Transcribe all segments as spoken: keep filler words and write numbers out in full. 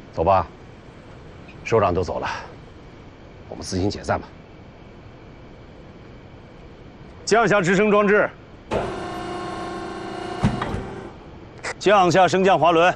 走吧，首长都走了，我们自行解散吧。降下直升装置，降下升降滑轮。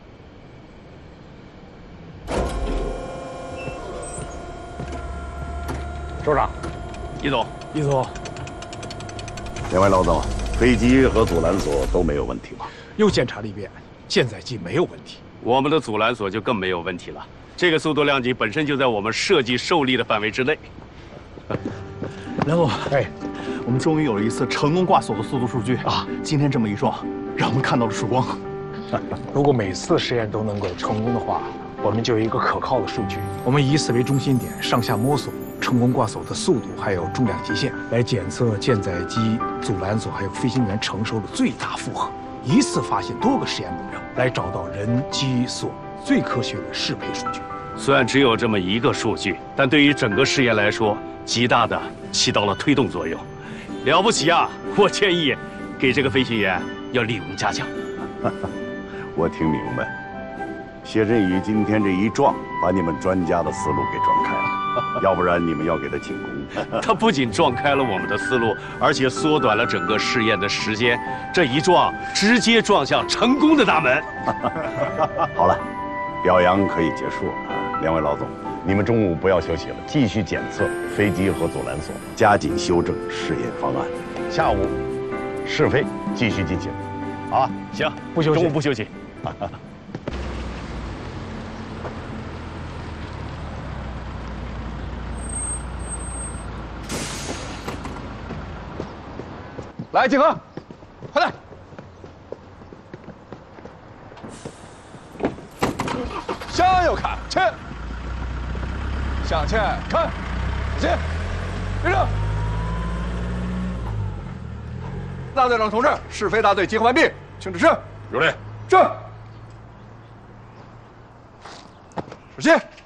首长， 易总， 易总， 两位老总，飞机和阻拦索都没有问题吧？ 又检查了一遍，舰载机没有问题。 我们的阻拦索就更没有问题了。这个速度量级本身就在我们设计受力的范围之内。 梁总， 哎， 我们终于有了一次成功挂锁的速度数据啊！今天这么一撞，让我们看到了曙光。 如果每次实验都能够成功的话，我们就有一个可靠的数据。我们以此为中心点，上下摸索成功挂锁的速度，还有重量极限，来检测舰载机、阻拦索还有飞行员承受的最大负荷，一次发现多个实验目标，来找到人机锁最科学的适配数据。 虽然只有这么一个数据，但对于整个试验来说，极大的起到了推动作用。了不起啊！我建议给这个飞行员要立功嘉奖。 我听明白，谢振宇今天这一撞，把你们专家的思路给撞开了，要不然你们要给他请功。 他不仅撞开了我们的思路，而且缩短了整个试验的时间。这一撞，直接撞向成功的大门。 好了，表扬可以结束了啊！两位老总，你们中午不要休息了，继续检测飞机和阻拦索，加紧修正试验方案。下午试飞继续进行。好啊， 行， 不休息， 中午不休息。 来，景恒，快来！向右看，前，向前看，前，立正。大队长同志，试飞大队集合完毕，请指示。 有令。 是。首先。